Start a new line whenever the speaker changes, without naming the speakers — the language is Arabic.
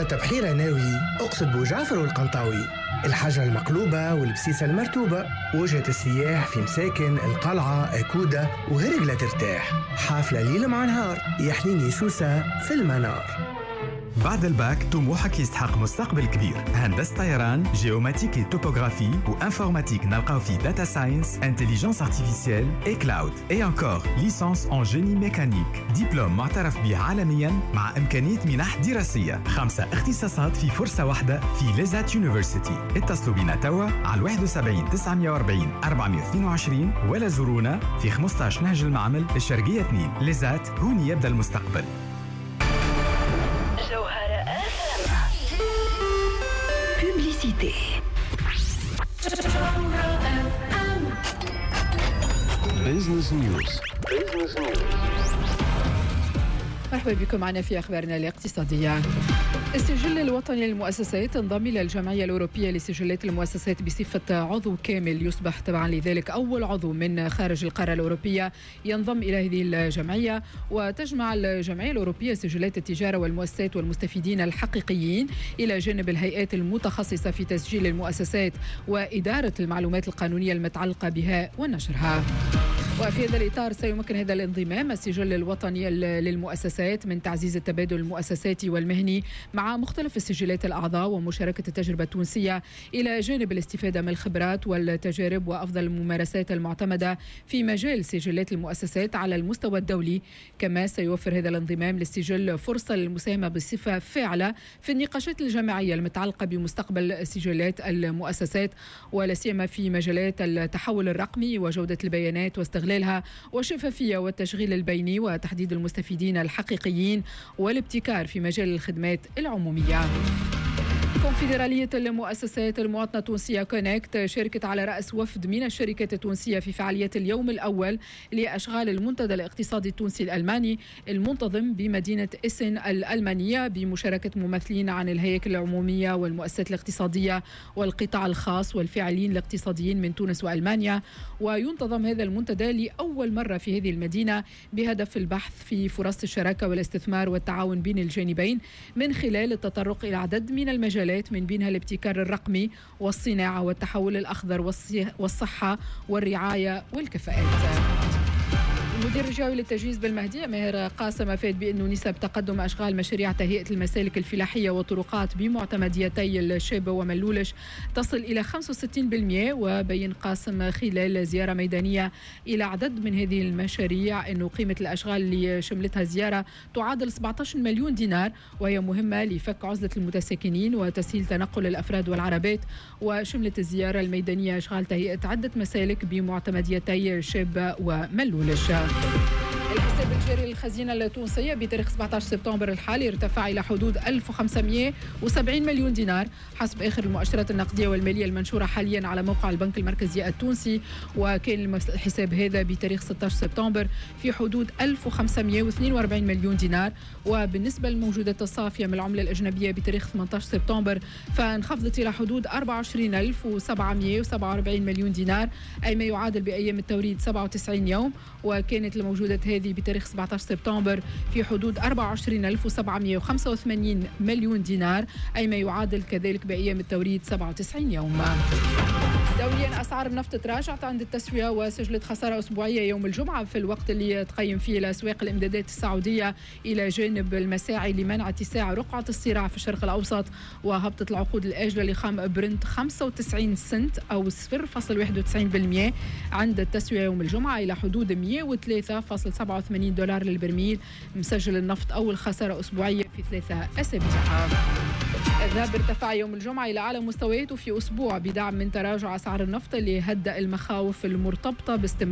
وتبحيرة ناوي أقصد بوجعفر والقنطاوي، الحجرة المقلوبة والبسيسة المرتوبة، وجهة السياح في مساكن القلعة أكودة وهرقلة ترتاح. حافلة ليلة مع نهار يحليني سوسة في المنار.
بعد الباك طموحك يستحق مستقبل كبير. هندسة طيران، جيوماتيك توبوغرافي وانفورماتيك نلقاو في داتا ساينس، انتليجنس ارتيفيسيال اي كلاود. اي انكور ليسانس ان جيني ميكانيك، دبلوم معترف به عالميا مع امكانية منح دراسية. 5 اختصاصات في فرصة واحدة في ليزات يونيفرسيتي. اتصلوا بنا توا على 71 940 422 ولا زورونا في 15 نهج المعمل الشرقية 2. ليزات هون يبدأ المستقبل.
Publicité.
Business News.
مرحبا بكم معنا في أخبارنا الاقتصادية. السجل الوطني للمؤسسات انضم إلى الجمعية الأوروبية لسجلات المؤسسات بصفة عضو كامل، يصبح طبعا لذلك أول عضو من خارج القارة الأوروبية ينضم إلى هذه الجمعية. وتجمع الجمعية الأوروبية سجلات التجارة والمؤسسات والمستفيدين الحقيقيين إلى جانب الهيئات المتخصصة في تسجيل المؤسسات وإدارة المعلومات القانونية المتعلقة بها ونشرها. وفي هذا الإطار سيمكن هذا الانضمام السجل الوطني للمؤسسات من تعزيز التبادل المؤسساتي والمهني مع مختلف السجلات الأعضاء ومشاركة التجربة التونسية إلى جانب الاستفادة من الخبرات والتجارب وأفضل الممارسات المعتمدة في مجال سجلات المؤسسات على المستوى الدولي. كما سيوفر هذا الانضمام للسجل فرصة للمساهمة بصفة فاعلة في النقاشات الجماعية المتعلقة بمستقبل سجلات المؤسسات، ولا سيما في مجالات التحول الرقمي وجودة البيانات واستغلالها والشفافية والتشغيل البيني وتحديد المستفيدين الحقيقيين والابتكار في مجال الخدمات العمومية. كونفدرالية المؤسسات المواطنة التونسية كونكت شاركت على رأس وفد من الشركات التونسية في فعالية اليوم الأول لأشغال المنتدى الاقتصادي التونسي الألماني المنتظم بمدينة إسن الألمانية بمشاركة ممثلين عن الهياكل العمومية والمؤسسات الاقتصادية والقطاع الخاص والفاعلين الاقتصاديين من تونس وألمانيا. وينتظم هذا المنتدى لأول مرة في هذه المدينة بهدف البحث في فرص الشراكة والاستثمار والتعاون بين الجانبين من خلال التطرق إلى عدد من المجالات من بينها الابتكار الرقمي والصناعة والتحول الأخضر والصحة والرعاية والكفاءات. المدير الجوي للتجهيز بالمهدية ماهر قاسم أفاد بأنه نسب تقدم أشغال مشاريع تهيئة المسالك الفلاحية والطرقات بمعتمديتي الشابة وملولش تصل إلى 65%. وبين قاسم خلال زيارة ميدانية إلى عدد من هذه المشاريع أنه قيمة الأشغال اللي شملتها الزيارة تعادل 17 مليون دينار، وهي مهمة لفك عزلة المتساكنين وتسهيل تنقل الأفراد والعربات. وشملت الزيارة الميدانية أشغال تهيئة عدة مسالك بمعتمديتي شابة وملولش. الحساب الجاري للخزينة التونسية بتاريخ 17 سبتمبر الحالي ارتفع إلى حدود 1570 مليون دينار حسب آخر المؤشرات النقدية والمالية المنشورة حاليا على موقع البنك المركزي التونسي. وكان الحساب هذا بتاريخ 16 سبتمبر في حدود 1542 مليون دينار. وبالنسبة للموجودات الصافية من العملة الأجنبية بتاريخ 18 سبتمبر فانخفضت إلى حدود 24747 مليون دينار، أي ما يعادل بأيام التوريد 97 يوم. وكانت الموجودات هذه بتاريخ 17 سبتمبر في حدود 24785 مليون دينار، أي ما يعادل كذلك بأيام التوريد 97 يوم. دوليا أسعار النفط تراجعت عند التسوية وسجلت خسارة أسبوعية يوم الجمعة في الوقت اللي تقيم فيه الأسواق الإمدادات السعودية إلى جانب المساعي لمنع اتساع رقعة الصراع في الشرق الأوسط. وهبطت العقود الآجلة لخام برنت 95 سنت أو 0.91% عند التسوية يوم الجمعة إلى حدود 103.87 دولار للبرميل. مسجل النفط أول خسارة أسبوعية في 3 أسابيع. الذهب ارتفع يوم الجمعة إلى أعلى مستوياته في أسبوع بدعم من تراجع أسعار النفط اللي هدأ المخاوف المرتبطة باستمرار